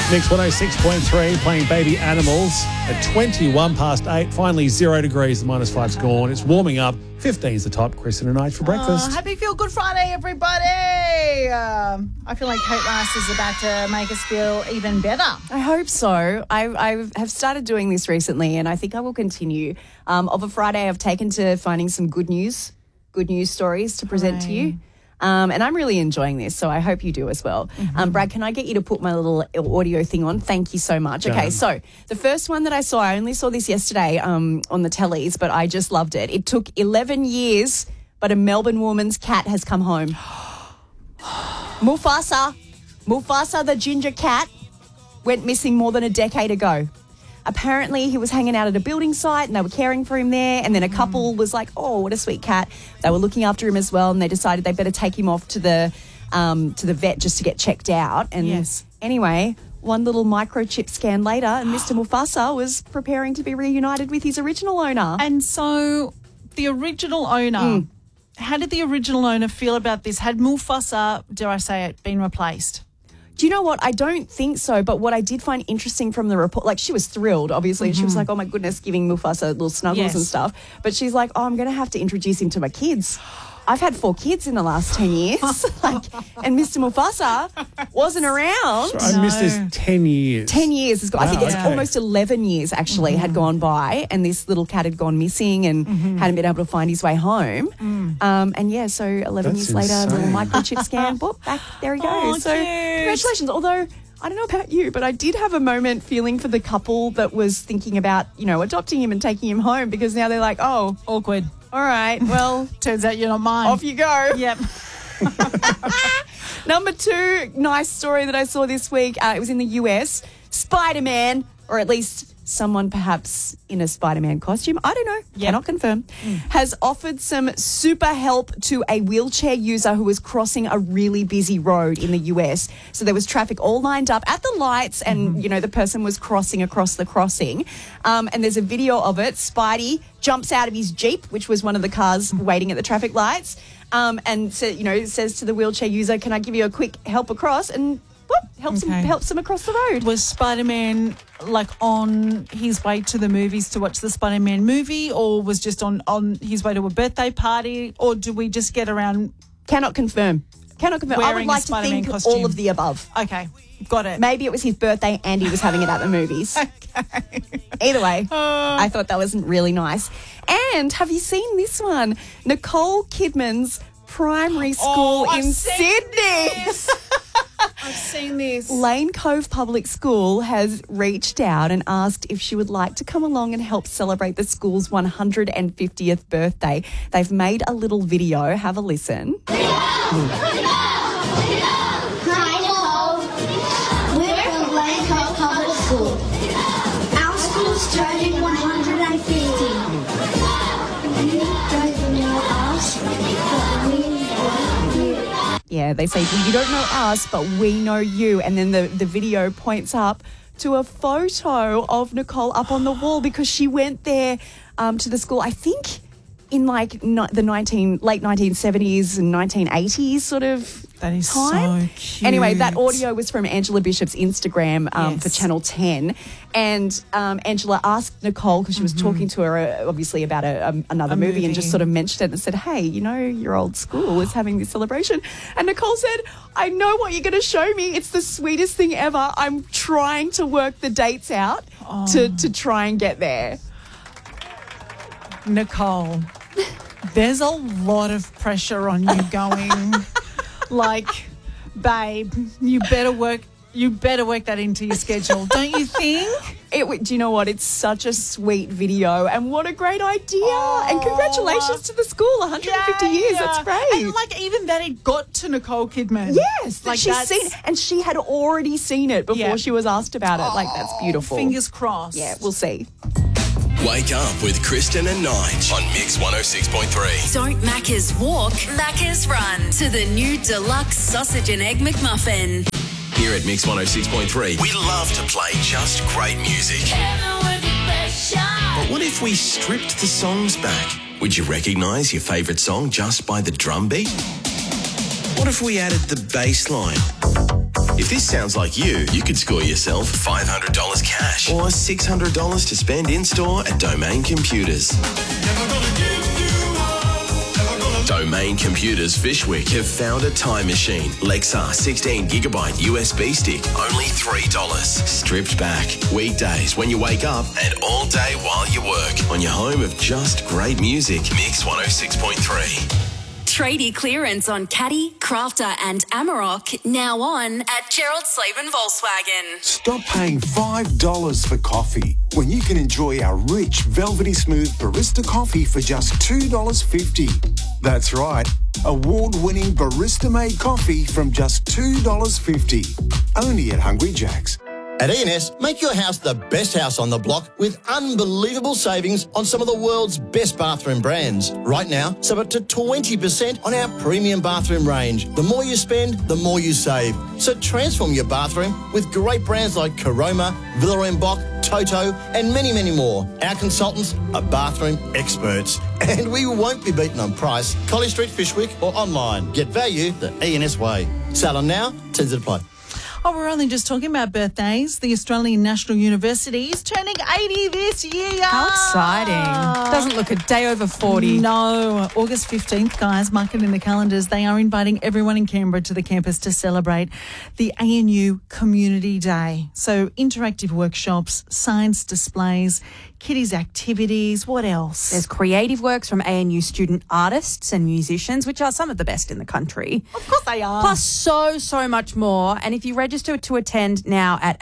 Mix 106.3 playing Baby Animals at 21 past 8. Finally 0 degrees, the -5's gone. It's warming up. 15's the top. Kristen and I for breakfast. Happy Feel Good Friday, everybody. I feel like Kate Rice is about to make us feel even better. I hope so. I have started doing this recently and I think I will continue. Of a Friday, I've taken to finding some good news stories to present to you. And I'm really enjoying this, so I hope you do as well. Brad, can I get you to put my little audio thing on? Thank you so much. Okay, so the first one that I only saw this yesterday on the tellies, but I just loved it. It took 11 years, but a Melbourne woman's cat has come home. Mufasa, the ginger cat, went missing more than a decade ago. Apparently, he was hanging out at a building site and they were caring for him there. And then a couple was like, oh, what a sweet cat. They were looking after him as well. And they decided they better take him off to the vet just to get checked out. And anyway, one little microchip scan later and Mr. Mufasa was preparing to be reunited with his original owner. And so the original owner, how did the original owner feel about this? Had Mufasa, dare I say it, been replaced? Do you know what? I don't think so. But what I did find interesting from the report, like she was thrilled, obviously. She was like, oh, my goodness, giving Mufasa little snuggles and stuff. But she's like, oh, I'm going to have to introduce him to my kids. I've had 4 kids in the last 10 years. And Mr. Mufasa wasn't around. I missed this 10 years. 10 years. I think it's almost 11 years actually had gone by and this little cat had gone missing and hadn't been able to find his way home. So 11 years later, the little microchip scan, boop, back, there he goes. Oh, so congratulations. Although, I don't know about you, but I did have a moment feeling for the couple that was thinking about, adopting him and taking him home because now they're like, oh, awkward. All right, well. Turns out you're not mine. Off you go. Yep. Number 2, nice story that I saw this week. It was in the US. Spider-Man, or at least someone perhaps in a Spider-Man costume, I don't know, cannot confirm, has offered some super help to a wheelchair user who was crossing a really busy road in the US. So there was traffic all lined up at the lights and, the person was crossing across the crossing. And there's a video of it. Spidey jumps out of his Jeep, which was one of the cars waiting at the traffic lights, and says to the wheelchair user, can I give you a quick help across? And helps him across the road. Was Spider-Man on his way to the movies to watch the Spider-Man movie, or was just on his way to a birthday party, or do we just get around? Cannot confirm. I would like to think costume. All of the above. Okay, got it. Maybe it was his birthday and he was having it at the movies. Okay. Either way, I thought that was really nice. And have you seen this one? Nicole Kidman's primary school in Sydney. I've seen this. Lane Cove Public School has reached out and asked if she would like to come along and help celebrate the school's 150th birthday. They've made a little video. Have a listen. Hi, Nicole. We're from Lane Cove Public School. Our school's turning 150. You don't know us, but we know you. Yeah, they say, well, you don't know us, but we know you. And then the video points up to a photo of Nicole up on the wall because she went there to the school, I think, in the late 1970s and 1980s sort of that is time. So cute. Anyway, that audio was from Angela Bishop's Instagram for Channel 10. And Angela asked Nicole, because she was talking to her obviously about another movie and just sort of mentioned it and said, hey, your old school is having this celebration. And Nicole said, I know what you're going to show me. It's the sweetest thing ever. I'm trying to work the dates out to try and get there. Nicole, there's a lot of pressure on you going, babe, you better work that into your schedule, don't you think? Do you know what? It's such a sweet video and what a great idea. And congratulations to the school, 150 years. That's great. And even that it got to Nicole Kidman. Yes, she's seen it, and she had already seen it before she was asked about it. That's beautiful. Fingers crossed. Yeah, we'll see. Wake up with Kristen and Nige on Mix 106.3. Don't Macca's walk, Macca's run to the new deluxe sausage and egg McMuffin. Here at Mix 106.3, we love to play just great music. But what if we stripped the songs back? Would you recognise your favourite song just by the drum beat? What if we added the bass line? If this sounds like you could score yourself $500 cash or $600 to spend in-store at Domain Computers. Domain Computers Fishwick have found a time machine. Lexar 16GB USB stick, only $3. Stripped back. Weekdays when you wake up and all day while you work. On your home of just great music. Mix 106.3. Tradie clearance on Caddy, Crafter and Amarok now on at Gerald Slaven Volkswagen. Stop paying $5 for coffee when you can enjoy our rich, velvety smooth barista coffee for just $2.50. That's right, award-winning barista-made coffee from just $2.50. Only at Hungry Jack's. At E&S, make your house the best house on the block with unbelievable savings on some of the world's best bathroom brands. Right now, save up to 20% on our premium bathroom range. The more you spend, the more you save. So transform your bathroom with great brands like Caroma, Villa & Boch, Toto and many, many more. Our consultants are bathroom experts and we won't be beaten on price. College Street, Fishwick or online. Get value the E&S way. Sale on now, terms apply. Oh, we're only just talking about birthdays. The Australian National University is turning 80 this year. How exciting. Doesn't look a day over 40. No. August 15th, guys, mark it in the calendars. They are inviting everyone in Canberra to the campus to celebrate the ANU Community Day. So interactive workshops, science displays, kiddies activities, what else? There's creative works from ANU student artists and musicians, which are some of the best in the country. Of course they are. Plus so much more. And if you register to attend now at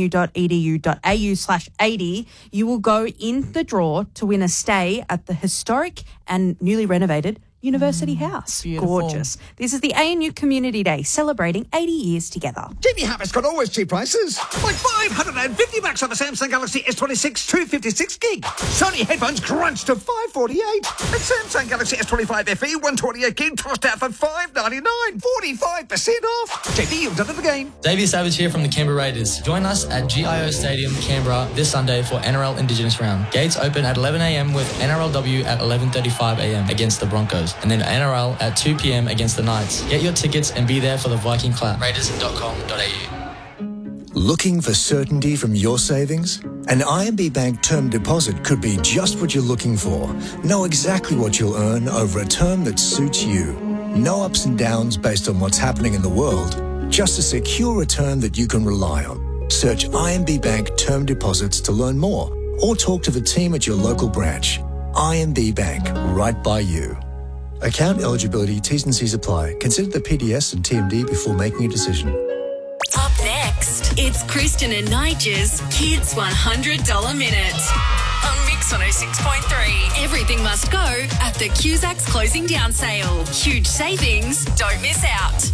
anu.edu.au/80, you will go in the draw to win a stay at the historic and newly renovated University House. Beautiful. Gorgeous. This is the ANU Community Day, celebrating 80 years together. Jimmy Harris got always cheap prices. Like $550 on the Samsung Galaxy S26 256 gig. Sony headphones crunched to $548. And Samsung Galaxy S25 FE 128 gig tossed out for $599. 45% off. JD, you've done it again. Xavier Savage here from the Canberra Raiders. Join us at GIO Stadium, Canberra this Sunday for NRL Indigenous Round. Gates open at 11 a.m. with NRLW at 11:35 a.m. against the Broncos. And then NRL at 2 p.m. against the Knights. Get your tickets and be there for the Viking Clap. Raiders.com.au. Looking for certainty from your savings? An IMB Bank term deposit could be just what you're looking for. Know exactly what you'll earn over a term that suits you. No ups and downs based on what's happening in the world. Just a secure return that you can rely on. Search IMB Bank term deposits to learn more or talk to the team at your local branch. IMB Bank, right by you. Account eligibility, T's and C's apply. Consider the PDS and TMD before making a decision. Up next, it's Kristen and Nigel's Kids $100 Minute. On Mix 106.3. Everything must go at the Cusack's closing down sale. Huge savings. Don't miss out.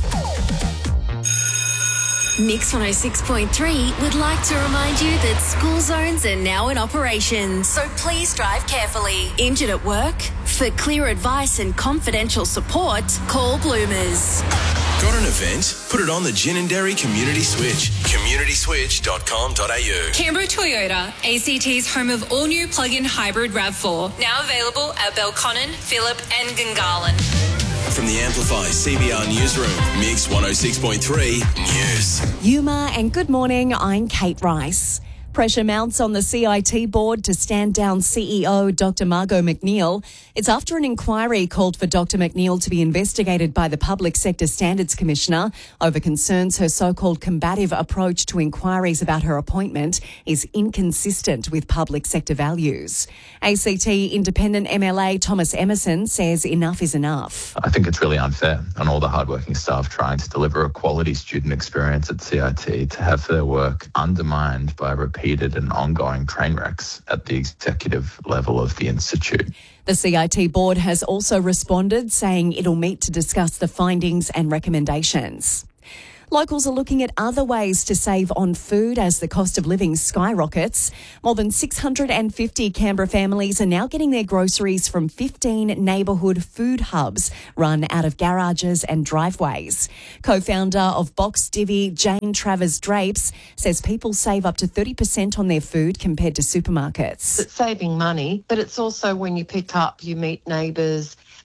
Mix 106.3 would like to remind you that school zones are now in operation, so please drive carefully. Injured at work? For clear advice and confidential support, call Bloomers. Got an event? Put it on the Gin and Dairy Community Switch. communityswitch.com.au. Canberra Toyota, ACT's home of all-new plug-in hybrid RAV4. Now available at Belconnen, Phillip and Gungahlin. From the Amplify CBR Newsroom, Mix 106.3 News. Yuma and good morning, I'm Kate Rice. Pressure mounts on the CIT board to stand down CEO Dr. Margot McNeil. It's after an inquiry called for Dr. McNeil to be investigated by the Public Sector Standards Commissioner over concerns her so-called combative approach to inquiries about her appointment is inconsistent with public sector values. ACT independent MLA Thomas Emerson says enough is enough. I think it's really unfair on all the hardworking staff trying to deliver a quality student experience at CIT to have their work undermined by repeated and ongoing train wrecks at the executive level of the institute. The CIT board has also responded, saying it'll meet to discuss the findings and recommendations. Locals are looking at other ways to save on food as the cost of living skyrockets. More than 650 Canberra families are now getting their groceries from 15 neighbourhood food hubs run out of garages and driveways. Co-founder of Box Divvy, Jane Travers Drapes, says people save up to 30% on their food compared to supermarkets. It's saving money, but it's also when you pick up, you meet neighbours,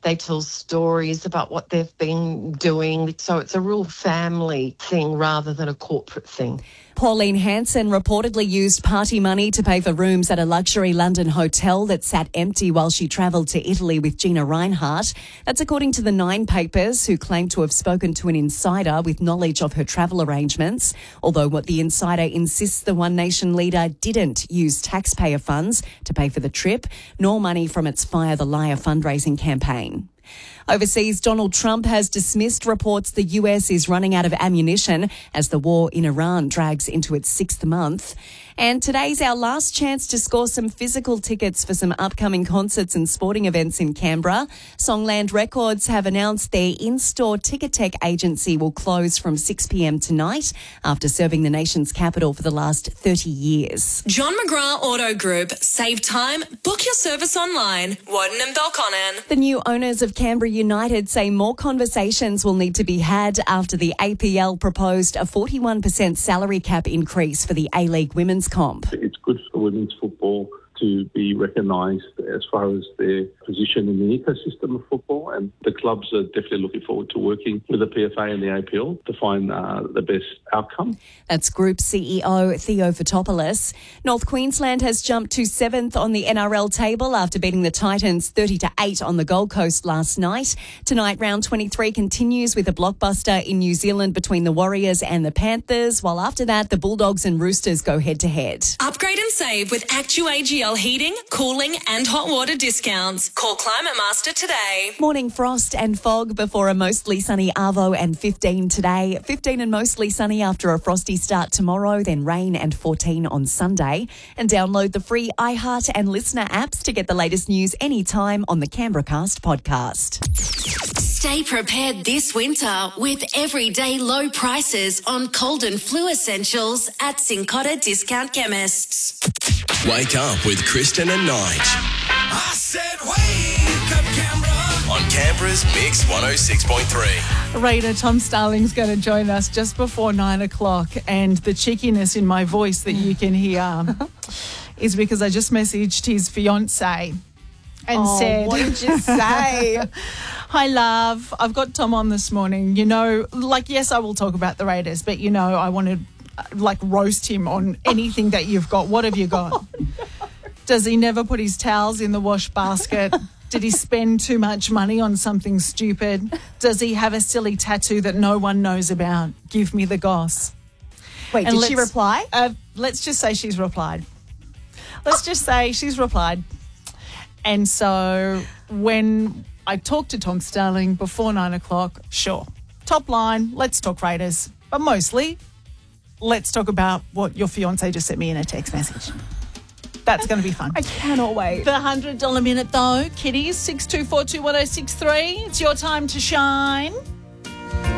They tell stories about what they've been doing. So it's a real family thing rather than a corporate thing. Pauline Hanson reportedly used party money to pay for rooms at a luxury London hotel that sat empty while she travelled to Italy with Gina Reinhardt. That's according to the Nine papers, who claim to have spoken to an insider with knowledge of her travel arrangements. Although what the insider insists the One Nation leader didn't use taxpayer funds to pay for the trip, nor money from its Fire the Liar fundraising campaign. Overseas, Donald Trump has dismissed reports the US is running out of ammunition as the war in Iran drags into its 6th month. And today's our last chance to score some physical tickets for some upcoming concerts and sporting events in Canberra. Songland Records have announced their in-store Ticketek agency will close from 6 p.m. tonight after serving the nation's capital for the last 30 years. John McGrath Auto Group. Save time. Book your service online. Warden and Belconnen. The new owners of Canberra United say more conversations will need to be had after the APL proposed a 41% salary cap increase for the A-League women's comp. It's good for women's football to be recognised as far as their position in the ecosystem of football, and the clubs are definitely looking forward to working with the PFA and the APL to find the best outcome. That's Group CEO Theo Fotopoulos. North Queensland has jumped to 7th on the NRL table after beating the Titans 30-8 on the Gold Coast last night. Tonight, round 23 continues with a blockbuster in New Zealand between the Warriors and the Panthers, while after that, the Bulldogs and Roosters go head-to-head. Upgrade and save with ActuAGL heating, cooling and hot water discounts. Call Climate Master today. Morning frost and fog before a mostly sunny Arvo and 15 today. 15 and mostly sunny after a frosty start tomorrow, then rain and 14 on Sunday. And download the free iHeart and Listener apps to get the latest news anytime on the Canberracast podcast. Stay prepared this winter with everyday low prices on cold and flu essentials at Cincotta Discount Chemists. Wake up with Kristen and Nige. I said wake up, Canberra. On Canberra's Mix 106.3. Raider Tom Starling's going to join us just before 9 o'clock, and the cheekiness in my voice that you can hear is because I just messaged his fiancée and said... what did you say? Hi, love. I've got Tom on this morning. You know, yes, I will talk about the Raiders, but, I want to, roast him on anything that you've got. What have you got? Oh, no. Does he never put his towels in the wash basket? Did he spend too much money on something stupid? Does he have a silly tattoo that no one knows about? Give me the goss. Wait, did she reply? Let's just say she's replied. And so when I talked to Tom Starling before 9 o'clock, sure, top line, let's talk Raiders. But mostly, let's talk about what your fiancé just sent me in a text message. That's going to be fun. I cannot wait. The $100 minute, though, kiddies, 62421063. It's your time to shine.